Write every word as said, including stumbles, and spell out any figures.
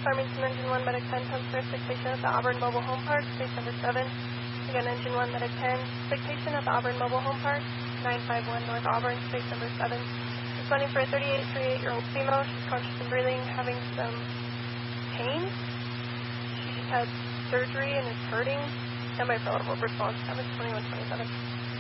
Farmington Engine one, Medic ten, ten sir, sick patient at the Auburn Mobile Home Park, space number seven. Again, Engine one, Medic ten, sick patient at the Auburn Mobile Home Park, nine five one North Auburn, space number seven. Responding for a thirty-eight, thirty-eight-year-old female. She's conscious and breathing, having some pain. She just had surgery and is hurting. Stand by for level of response, seven twenty-one twenty-seven.